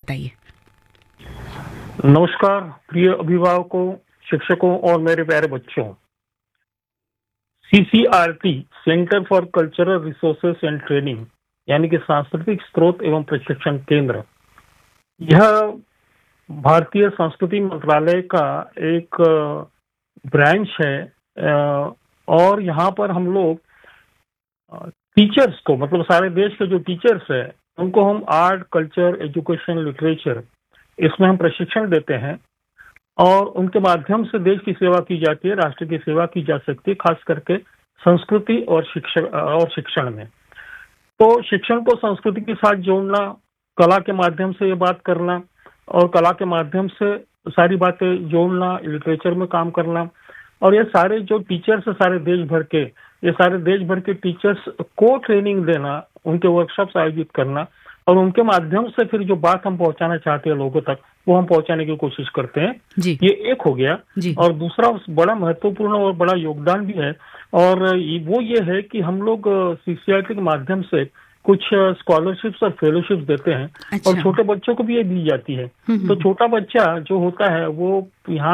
बताइए। नमस्कार प्रिय अभिभावकों, शिक्षकों और मेरे प्यारे बच्चों। CCRT centre for cultural resources and training यानी कि सांस्कृतिक स्रोत एवं प्रशिक्षण केंद्र, यह भारतीय संस्कृति मंत्रालय का एक ब्रांच है। और यहाँ पर हम लोग टीचर्स को, मतलब सारे देश के जो टीचर्स है उनको हम आर्ट, कल्चर, एजुकेशन, लिटरेचर, इसमें हम प्रशिक्षण देते हैं और उनके माध्यम से देश की सेवा की जाती है, राष्ट्र की सेवा की जा सकती है, खास करके संस्कृति और शिक्षण में। तो शिक्षण को संस्कृति के साथ जोड़ना, कला के माध्यम से ये बात करना और कला के माध्यम से सारी बातें जोड़ना, लिटरेचर में काम करना, और ये सारे जो टीचर्स है सारे देश भर के टीचर्स को ट्रेनिंग देना, उनके वर्कशॉप्स आयोजित करना और उनके माध्यम से फिर जो बात हम पहुंचाना चाहते हैं लोगों तक, वो हम पहुंचाने की कोशिश करते हैं जी। ये एक हो गया जी। और दूसरा बड़ा महत्वपूर्ण और बड़ा योगदान भी है, और वो ये है कि हम लोग CCRT के माध्यम से कुछ स्कॉलरशिप्स और फेलोशिप्स देते हैं। अच्छा। और छोटे बच्चों को भी ये दी जाती है। तो छोटा बच्चा जो होता है वो यहाँ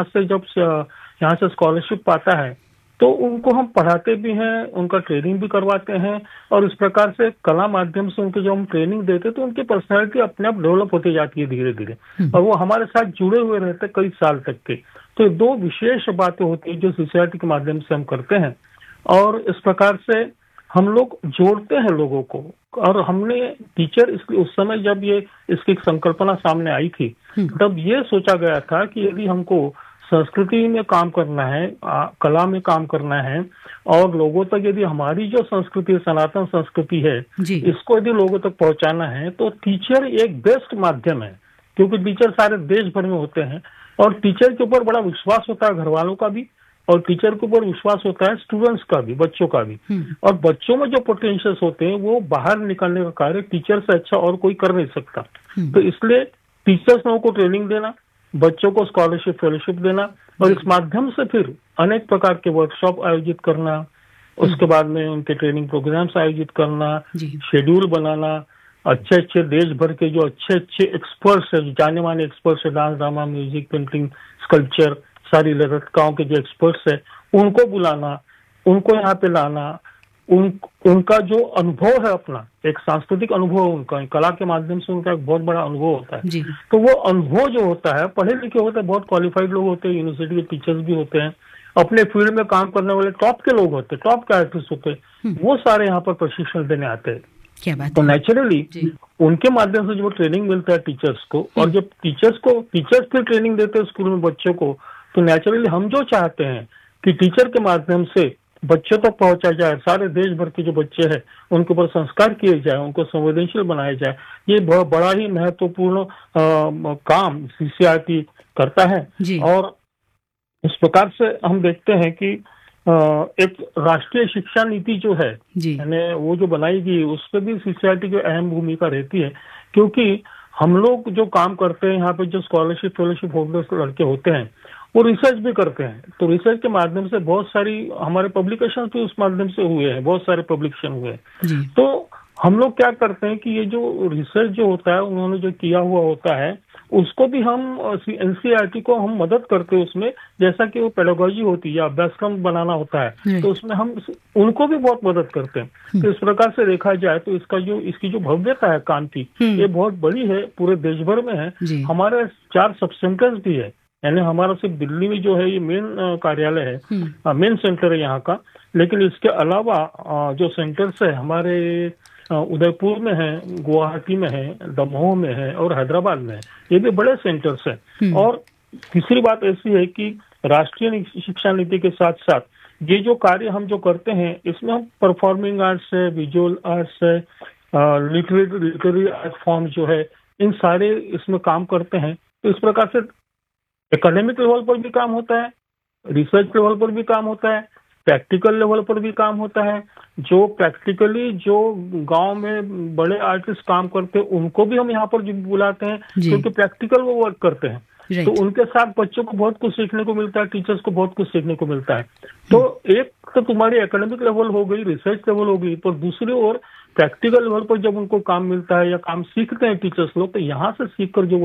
से स्कॉलरशिप पाता है तो उनको हम पढ़ाते भी हैं, उनका ट्रेनिंग भी करवाते हैं, और इस प्रकार से कला माध्यम से उनको जब हम ट्रेनिंग देते हैं तो उनकी पर्सनैलिटी अपने आप डेवलप होती जाती है धीरे धीरे, और वो हमारे साथ जुड़े हुए रहते हैं कई साल तक के। तो दो विशेष बातें होती है जो CCRT के माध्यम से हम करते हैं, और इस प्रकार से हम लोग जोड़ते हैं लोगों को। और हमने उस समय जब इसकी संकल्पना सामने आई थी तब ये सोचा गया था कि यदि हमको संस्कृति में काम करना है, कला में काम करना है, और लोगों तक यदि हमारी जो संस्कृति, सनातन संस्कृति है, इसको यदि लोगों तक पहुंचाना है तो टीचर एक बेस्ट माध्यम है, क्योंकि टीचर सारे देश भर में होते हैं और टीचर के ऊपर बड़ा विश्वास होता है घर वालों का भी, और टीचर के ऊपर विश्वास होता है स्टूडेंट्स का भी, बच्चों का भी। और बच्चों में जो पोटेंशियल्स होते हैं वो बाहर निकलने का कार्य टीचर से अच्छा और कोई कर नहीं सकता। तो इसलिए टीचर्स लोगों को ट्रेनिंग देना, बच्चों को स्कॉलरशिप, फेलोशिप देना, और इस माध्यम से फिर अनेक प्रकार के वर्कशॉप आयोजित करना, उसके बाद में उनके ट्रेनिंग प्रोग्राम्स आयोजित करना, शेड्यूल बनाना, अच्छे देश भर के जो अच्छे एक्सपर्ट्स है, जाने माने एक्सपर्ट्स है, dance, drama, music, painting, sculpture, सारी ललितकलाओं के जो एक्सपर्ट्स है उनको बुलाना, उनको यहाँ पे लाना, उनका जो अनुभव है, अपना एक सांस्कृतिक अनुभव, उनका कला के माध्यम से उनका एक बहुत बड़ा अनुभव होता है। तो वो अनुभव जो होता है, पढ़े लिखे होते हैं, बहुत क्वालिफाइड लोग होते हैं, यूनिवर्सिटी के टीचर्स भी होते हैं, अपने फील्ड में काम करने वाले टॉप के लोग होते हैं, टॉप के आर्टिस्ट होते हैं, वो सारे यहाँ पर प्रशिक्षण देने आते हैं। क्या बात तो नेचुरली उनके माध्यम से जो ट्रेनिंग मिलता है टीचर्स को, और जब टीचर्स फिर ट्रेनिंग देते हैं स्कूल में बच्चों को, तो नेचुरली हम जो चाहते हैं कि टीचर के माध्यम से बच्चों तक पहुंचा जाए, सारे देश भर के जो बच्चे हैं उनके ऊपर संस्कार किए जाए, उनको संवेदनशील बनाया जाए। ये बहुत बड़ा ही महत्वपूर्ण काम CCRT करता है। और इस प्रकार से हम देखते हैं कि एक राष्ट्रीय शिक्षा नीति जो है, यानी वो जो बनाई गई, उस पर भी CCRT की अहम भूमिका रहती है, क्योंकि हम लोग जो काम करते हैं यहाँ पे, जो स्कॉलरशिप, फेलोशिप होल्डर्स लड़के होते हैं, वो रिसर्च भी करते हैं। तो रिसर्च के माध्यम से बहुत सारी हमारे पब्लिकेशन भी उस माध्यम से हुए हैं, बहुत सारे पब्लिकेशन हुए हैं। तो हम लोग क्या करते हैं कि ये जो रिसर्च जो होता है, उन्होंने जो किया हुआ होता है, उसको भी हम NCERT को हम मदद करते हैं उसमें, जैसा कि वो पेडागोजी होती है या अभ्यासक्रम बनाना होता है, तो उसमें हम उनको भी बहुत मदद करते हैं। तो इस प्रकार से देखा जाए तो इसकी जो भव्यता है काम की, ये बहुत बड़ी है, पूरे देश भर में है। हमारे 4 सब सेंटर्स भी है, यानी हमारा सिर्फ दिल्ली में जो है ये मेन कार्यालय है, मेन सेंटर है यहाँ का, लेकिन इसके अलावा जो सेंटर्स है हमारे उदयपुर में है, गुवाहाटी में है, दमोह में है और हैदराबाद में है, ये भी बड़े सेंटर्स हैं। और तीसरी बात ऐसी है कि राष्ट्रीय शिक्षा नीति के साथ साथ ये जो कार्य हम जो करते हैं, इसमें हम परफॉर्मिंग आर्ट्स है, विजुअल आर्ट्स है, लिटरेरी आर्ट फॉर्म जो है, इन सारे इसमें काम करते हैं। तो इस प्रकार से एकेडमिक लेवल पर भी काम होता है, रिसर्च लेवल पर भी काम होता है, प्रैक्टिकल लेवल पर भी काम होता है। जो प्रैक्टिकली जो गांव में बड़े आर्टिस्ट काम करते हैं उनको भी हम यहाँ पर बुलाते हैं, क्योंकि प्रैक्टिकल वो वर्क करते हैं। तो उनके साथ बच्चों को बहुत कुछ सीखने को मिलता है, टीचर्स को बहुत कुछ सीखने को मिलता है। तो एक तो तुम्हारी एकेडमिक लेवल हो गई, रिसर्च लेवल हो गई, पर दूसरी ओर प्रैक्टिकल लेवल पर जब उनको काम मिलता है या काम सीखते हैं टीचर्स लोग, तो यहाँ से सीखकर जो